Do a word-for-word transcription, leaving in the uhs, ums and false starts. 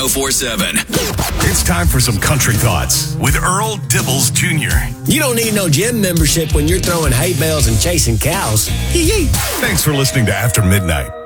four seven. It's time for some country thoughts with Earl Dibbles Junior You don't need no gym membership when you're throwing hay bales and chasing cows. Yee-yee. Thanks for listening to After Midnight.